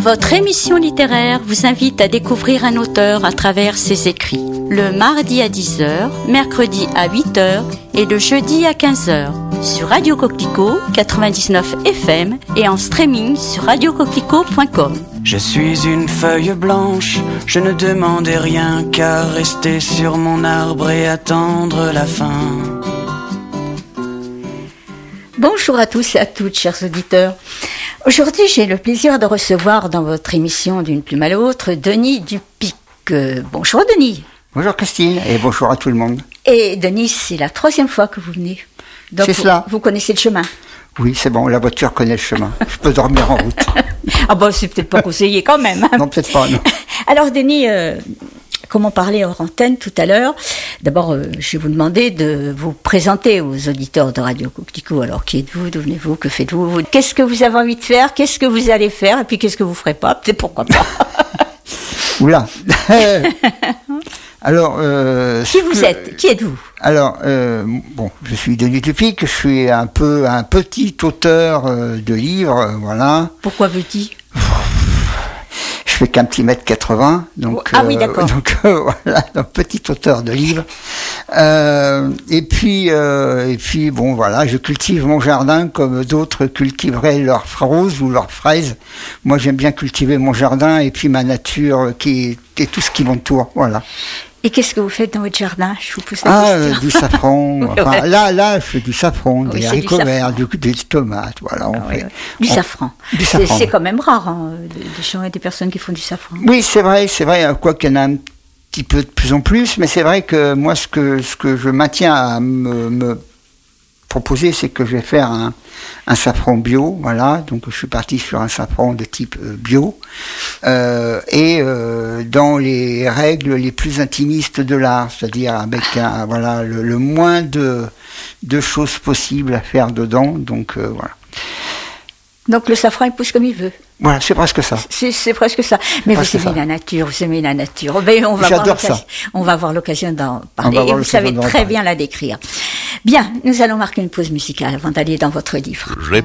Votre émission littéraire vous invite à découvrir un auteur à travers ses écrits. Le mardi à 10h, mercredi à 8h et le jeudi à 15h. Sur Radio Coquelicot 99 FM et en streaming sur radiocoquelicot.com. Je suis une feuille blanche, je ne demandais rien qu'à rester sur mon arbre et attendre la fin. Bonjour à tous et à toutes, chers auditeurs. Aujourd'hui, j'ai le plaisir de recevoir dans votre émission D'une plume à l'autre, Denis Dupic. Bonjour Denis. Bonjour Christine et bonjour à tout le monde. Et Denis, c'est la 3e fois que vous venez. Donc c'est cela. Vous connaissez le chemin? Oui, c'est bon, la voiture connaît le chemin. Je peux dormir en route. Ah bon, c'est peut-être pas conseillé quand même. Hein. Non, peut-être pas, non. Alors Denis, comme on parlait hors antenne tout à l'heure, d'abord, je vais vous demander de vous présenter aux auditeurs de Radio Coquelicot. Alors, qui êtes-vous? D'où venez-vous? Que faites-vous? Qu'est-ce que vous avez envie de faire? Qu'est-ce que vous allez faire? Et puis, qu'est-ce que vous ferez pas? Peut-être pourquoi pas. Oula. Alors, qui vous êtes? Qui êtes-vous? Alors, bon, je suis Denis Dupic, je suis un petit auteur de livres, voilà. Pourquoi petit? Je fais qu'un petit 1m80, donc ah oui, d'accord. Voilà, donc petit auteur de livres. Et puis bon, voilà, je cultive mon jardin comme d'autres cultiveraient leurs roses ou leurs fraises. Moi, j'aime bien cultiver mon jardin et puis ma nature et tout ce qui m'entoure, voilà. Et qu'est-ce que vous faites dans votre jardin? Je vous pose la question. Du safran. Enfin, ouais. Là, je fais du safran, des haricots verts, des tomates, voilà. Du safran. Du safran. C'est quand même rare, hein, des gens et des personnes qui font du safran. Oui, c'est vrai, quoi qu'il y en a un petit peu de plus en plus, mais c'est vrai que moi, ce que je maintiens à me proposer, c'est que je vais faire un safran bio, voilà, donc je suis parti sur un safran de type bio, et dans les règles les plus intimistes de l'art, c'est-à-dire avec le moins de choses possibles à faire dedans, donc voilà. Donc le safran, il pousse comme il veut. Voilà, c'est presque ça. C'est presque ça. Mais vous aimez la nature, vous aimez la nature. Ben, on va avoir l'occasion d'en parler et vous savez très bien la décrire. Bien, nous allons marquer une pause musicale avant d'aller dans votre livre. J'ai